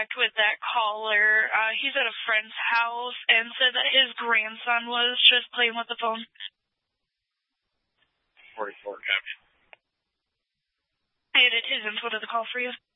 contact with that caller. He's at a friend's house and said that his grandson was just playing with the phone. 44, copy. And it isn't. What is the call for you?